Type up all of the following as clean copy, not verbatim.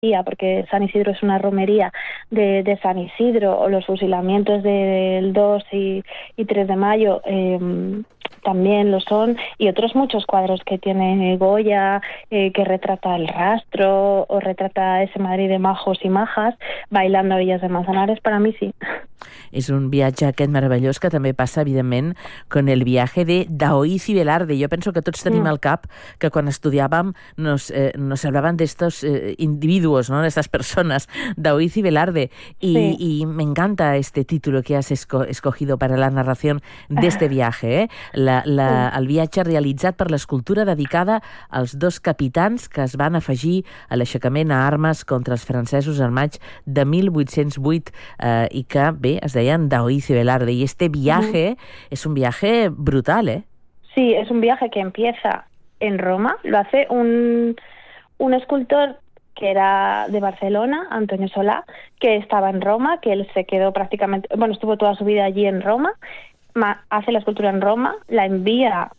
porque San Isidro es una romería de San Isidro, o los fusilamientos del 2 y 3 de mayo también lo son, y otros muchos cuadros que tiene Goya, que retrata el rastro o retrata ese Madrid de majos i majas bailando a orillas de Manzanares. Para mi sí. És un viatge aquest meravellós que també passa, evidentment, con el viaje de Daoíz y Velarde. Jo penso que tots tenim al cap que quan estudiàvem nos hablaban de estos individuos, ¿no? De estas personas, Daoíz y Velarde. Y me encanta este título que has escogido para la narración de este viaje, el viatge realitzat per l'escultura dedicada als dos capitans que es van afegir a l'aixecament a armes contra els francesos al maig de 1808 i que, bé, es deien Daoíz y Velarde. Y este viaje es un viaje brutal, ¿eh? Sí, es un viaje que empieza en Roma. Lo hace un escultor que era de Barcelona, Antonio Solá, que estaba en Roma, que él se quedó prácticamente, bueno, estuvo toda su vida allí en Roma, hace la escultura en Roma, la envía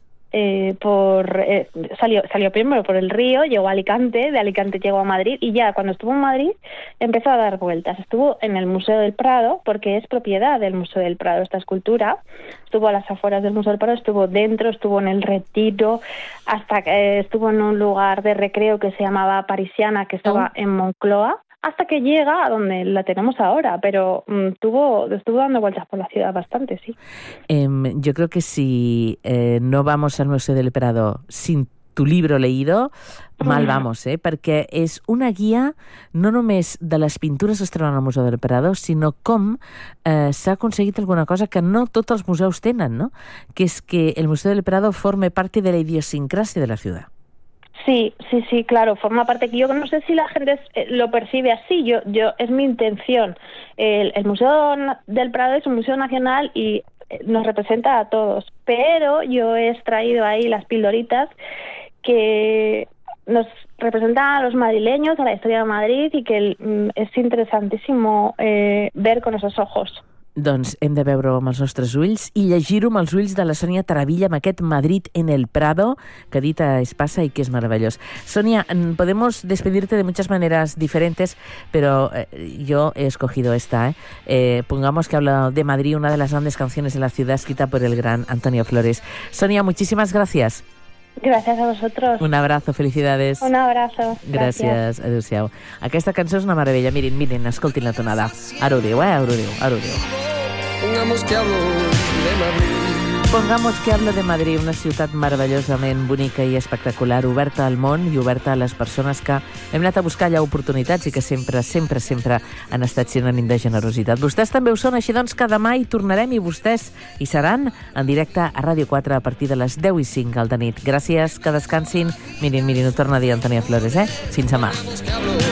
salió primero por el río, llegó a Alicante, de Alicante llegó a Madrid, y ya cuando estuvo en Madrid empezó a dar vueltas. Estuvo en el Museo del Prado, porque es propiedad del Museo del Prado esta escultura. Estuvo a las afueras del Museo del Prado, estuvo dentro, estuvo en el Retiro, hasta que estuvo en un lugar de recreo que se llamaba Parisiana, que estaba en Moncloa, hasta que llega a donde la tenemos ahora, pero estuvo dando vueltas por la ciudad bastante, sí. Yo creo que si no vamos al Museo del Prado sin tu libro leído, mal vamos, perquè és una guia no només de les pintures que es troben al Museu del Prado, sinó com s'ha aconseguit alguna cosa que no tots els museus tenen, ¿no? Que és que el Museu del Prado forme parte de la idiosincrasia de la ciudad. Sí, claro, forma parte, que yo no sé si la gente lo percibe así, yo es mi intención. El Museo del Prado es un museo nacional y nos representa a todos, pero yo he extraído ahí las pildoritas que nos representan a los madrileños, a la historia de Madrid, y que es interesantísimo ver con esos ojos. Doncs hem de veure-ho amb els nostres ulls i llegir-ho amb els ulls de la Sònia Taravilla, amb aquest Madrid en el Prado, que Dita Espasa y que es maravillós. Sonia, podemos despedirte de muchas maneras diferentes, pero yo he escogido esta. Pongamos que habla de Madrid, una de las grandes canciones de la ciudad, escrita por el gran Antonio Flores. Sonia, muchísimas gracias. Gracias a vosotros. Un abrazo, felicidades. Un abrazo. Gràcies. Adéu-siau. Aquesta cançó és una meravella. Miren, escoltin la tonada. Ara ho diu, ara ho diu. Pongamos que hablo de Madrid, una ciutat meravellosament bonica i espectacular, oberta al món i oberta a les persones que hem anat a buscar allà oportunitats i que sempre han estat sinònim de generositat. Vostès també ho són, així doncs que demà hi tornarem i vostès hi seran en directe a Ràdio 4 a partir de les 10:05 al de nit. Gràcies, que descansin. Mirin, ho torna a dir Antònia Flores, Fins demà.